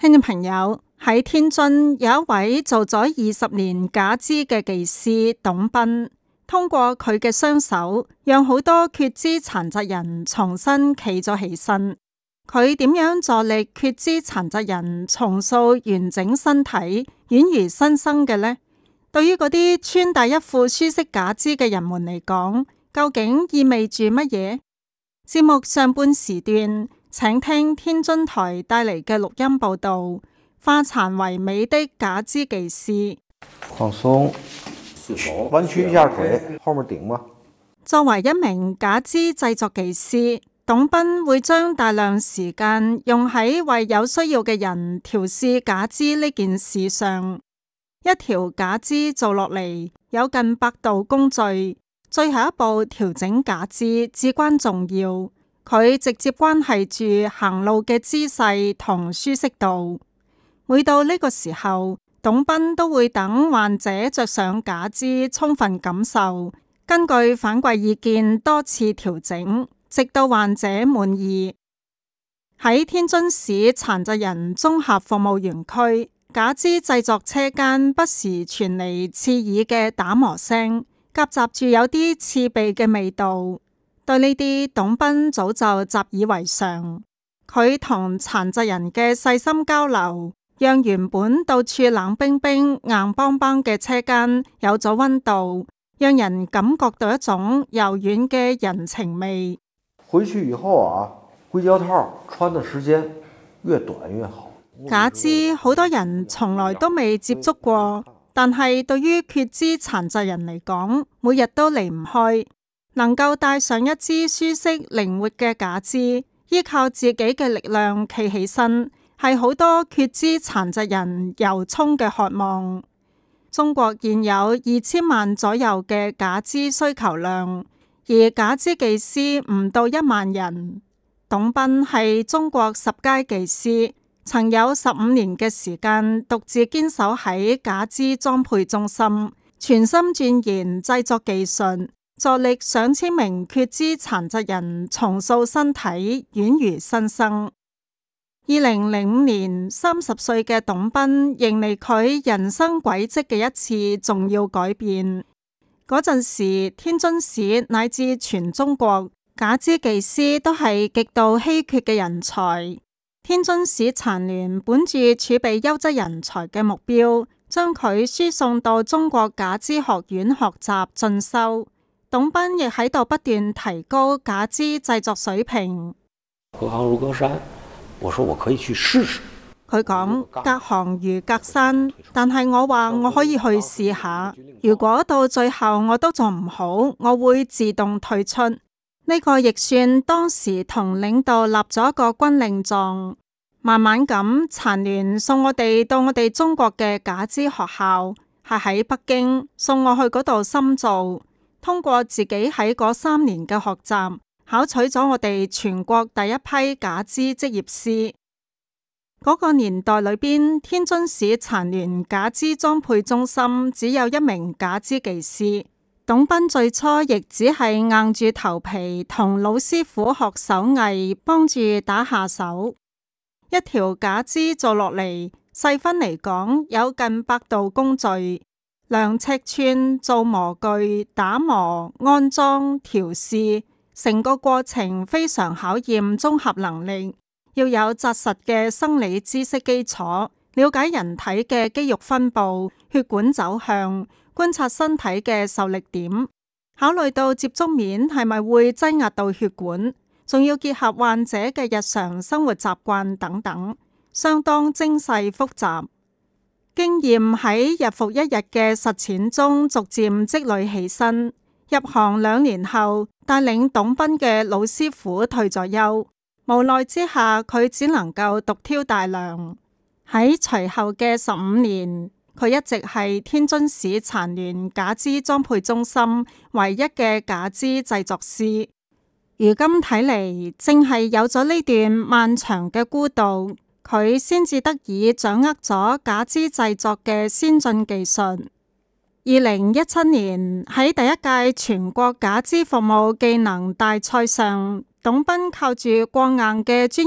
聽眾朋友，喺天津有一位做咗20年假肢嘅技師董斌，通過佢嘅雙手，讓好多缺肢殘疾人重新企咗起身。佢點樣助力缺肢殘疾人重塑完整身體，宛如新生嘅呢？對於嗰啲穿戴一副舒適假肢嘅人們嚟講，究竟意味住乜嘢？節目上半時段，請聽天津台帶嚟嘅錄音報道：化殘為美的假肢技師。 放鬆，彎曲一下腿，後面頂嘛。 作為一名假肢製作技師，董斌會將大量時間用喺為有需要嘅人調試假肢呢件事上。一條假肢做落嚟有近100道工序，最後一步調整假肢至關重要。佢直接關係住行路嘅姿勢同舒適度。每到呢個時候，董斌都會等患者着上假肢充分感受，根據反饋意見多次調整，直到患者滿意。喺天津市殘疾人綜合服務園區，假肢製作車間不時傳嚟刺耳嘅打磨聲，夾雜住有啲刺鼻嘅味道。對呢啲，董斌早就習以為常。佢同殘疾人嘅細心交流，讓原本到處冷冰冰、硬邦邦嘅車間有咗溫度，讓人感覺到一種柔軟嘅人情味。 回去以後啊，硅膠套穿的時間越短越好。 假肢好多人從來都未接觸過，但係對於缺肢殘疾人嚟講，每日都離唔開。能夠戴上一支舒適靈活嘅假肢，依靠自己嘅力量企起身，係好多缺肢殘疾人由衷嘅渴望。中國現有2000萬左右嘅假肢需求量，而假肢技師唔到1萬人。董斌係中國10佳技師，曾有15年嘅時間獨自堅守喺假肢裝配中心，全心鑽研製作技術，助力上千名缺肢殘疾人重塑身體，宛如新生。2005年，30歲嘅董斌迎嚟佢人生軌跡嘅一次重要改變。嗰陣時，天津市乃至全中國假肢技師都係極度稀缺嘅人才。天津市殘聯本住儲備優質人才嘅目標，將佢輸送到中國假肢學院學習進修。董斌亦喺度不斷提高假肢製作水平。 隔行如隔山，我說我可以去試試。 佢講隔行如隔山，但係我話我可以去試下。如果到最後我都做唔好，我會自動退出。呢個亦算當時同領導立咗一個軍令狀。慢慢咁，殘聯送我哋到我哋中國嘅假肢學校，係喺北京，送我去嗰度深造。通過自己喺嗰3年嘅學習，考取咗我哋全國第一批假肢職業師。嗰個年代裏邊，天津市殘聯假肢裝配中心只有1名假肢技師。董斌最初亦只係硬住頭皮同老師傅學手藝，幫住打下手。一條假肢做落嚟，細分嚟講有近100道工序。量尺寸、做模具、打磨、安裝、調試，成個過程非常考驗綜合能力，要有紮實嘅生理知識基礎，了解人體嘅肌肉分布、血管走向，觀察身體嘅受力點，考慮到接觸面係咪會擠壓到血管，仲要結合患者嘅日常生活習慣等等，相當精細複雜。經驗喺日復一日嘅實踐中逐漸積累起身。入行2年後，帶領董斌嘅老師傅退咗休，無奈之下佢只能夠獨挑大梁。喺隨後嘅15年，佢一直係天津市殘聯假肢裝配中心唯一嘅假肢製作師。如今睇嚟，正係有咗呢段漫長嘅孤獨，佢先至得以掌握咗假肢製作嘅先進技術。2017年喺第一屆全國假肢服務技能大賽上，董斌靠住過硬嘅專